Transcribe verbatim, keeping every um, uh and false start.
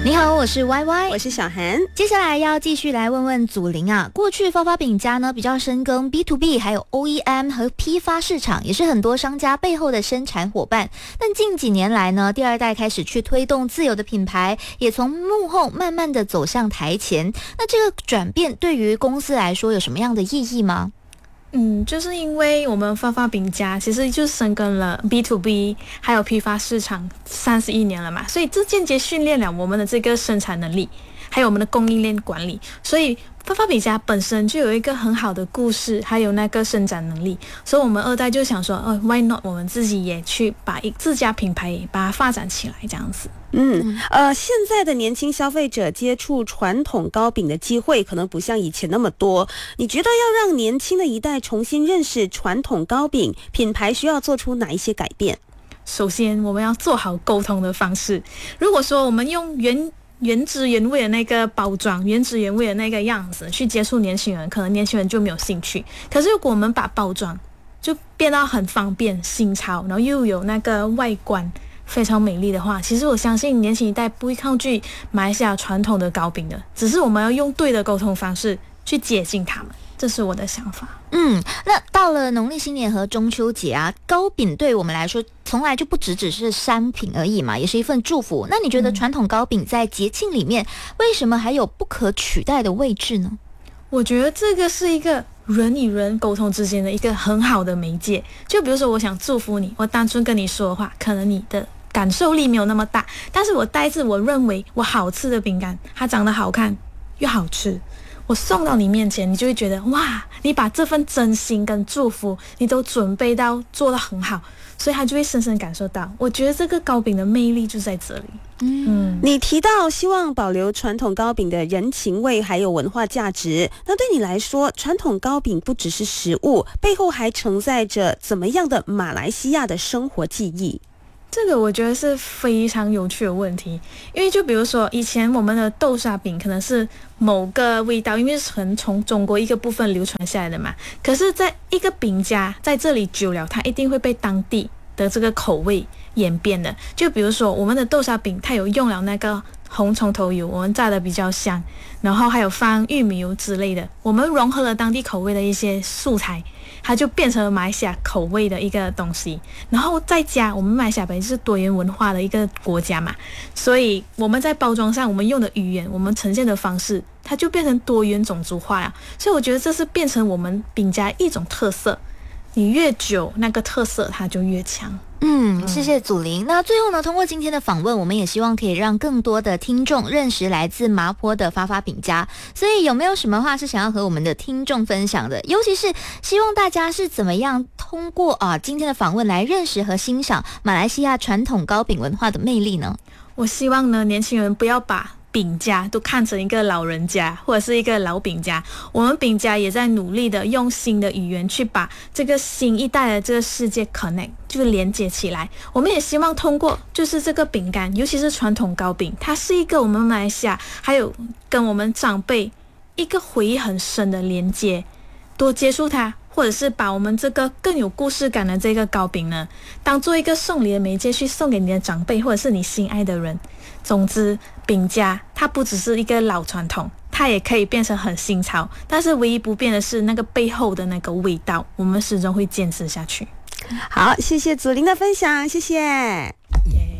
你好，我是 Y Y， 我是小涵。 接下来要继续来问问祖灵啊，过去发发饼家呢比较深耕 B to B 还有 O E M 和批发市场，也是很多商家背后的生产伙伴。但近几年来呢，第二代开始去推动自有的品牌，也从幕后慢慢的走向台前。那这个转变对于公司来说有什么样的意义吗？ 嗯，就是因为我们发发饼家其实就深耕了 B to B 还有批发市场三十一年了嘛，所以这间接训练了我们的这个生产能力，还有我们的供应链管理，所以发发饼家本身就有一个很好的故事，还有那个生产能力，所以我们二代就想说，哦 ，Why not？ 我们自己也去把一自家品牌也把它发展起来，这样子。 嗯，呃，现在的年轻消费者接触传统糕饼的机会可能不像以前那么多。你觉得要让年轻的一代重新认识传统糕饼，品牌需要做出哪一些改变？ 首先，我们要做好沟通的方式。如果说我们用原原汁原味的那个包装，原汁原味的那个样子去接触年轻人，可能年轻人就没有兴趣。可是如果我们把包装就变到很方便、新潮，然后又有那个外观非常美丽的话，其实我相信年轻一代不会抗拒马来西亚传统的糕饼的，只是我们要用对的沟通方式去接近他们，这是我的想法。 嗯，那到了农历新年和中秋节啊，糕饼对我们来说从来就不只只是商品而已嘛，也是一份祝福。那你觉得传统糕饼在节庆里面为什么还有不可取代的位置呢？ 我觉得这个是一个人与人沟通之间的一个很好的媒介。就比如说我想祝福你，我单纯跟你说的话，可能你的感受力没有那么大，但是我带着我认为我好吃的饼干，它长得好看又好吃，我送到你面前，你就会觉得哇，你把这份真心跟祝福你都准备到做得很好，所以他就会深深感受到。我觉得这个糕饼的魅力就在这里。 嗯，你提到希望保留传统糕饼的人情味还有文化价值，那对你来说，传统糕饼不只是食物，背后还承载着怎么样的马来西亚的生活记忆？ 这个我觉得是非常有趣的问题，因为就比如说以前我们的豆沙饼可能是某个味道，因为是从从中国一个部分流传下来的嘛，可是在一个饼家在这里久了，它一定会被当地的这个口味演变的。就比如说我们的豆沙饼，它有用了那个红葱头油，我们炸的比较香，然后还有放玉米油之类的，我们融合了当地口味的一些素材，它就变成了马来西亚口味的一个东西。然后再加我们马来西亚本来就是多元文化的一个国家嘛，所以我们在包装上我们用的语言，我们呈现的方式，它就变成多元种族化了。所以我觉得这是变成我们饼家一种特色，你越久那个特色它就越强。 嗯，谢谢祖灵。那最后呢，通过今天的访问，我们也希望可以让更多的听众认识来自麻坡的发发饼家。所以有没有什么话是想要和我们的听众分享的？尤其是希望大家是怎么样通过啊今天的访问来认识和欣赏马来西亚传统糕饼文化的魅力呢？ 我希望呢，年轻人不要把饼家都看成一个老人家或者是一个老饼家，我们饼家也在努力的用新的语言去把这个新一代的这个世界 connect 就是连接起来。我们也希望通过就是这个饼干，尤其是传统糕饼，它是一个我们马来西亚还有跟我们长辈一个回忆很深的连接，多接触它，或者是把我们这个更有故事感的这个糕饼呢，当做一个送礼的媒介去送给你的长辈或者是你心爱的人。总之，饼家它不只是一个老传统，它也可以变成很新潮，但是唯一不变的是那个背后的那个味道，我们始终会坚持下去。 好，谢谢祖灵的分享，谢谢。 Yeah.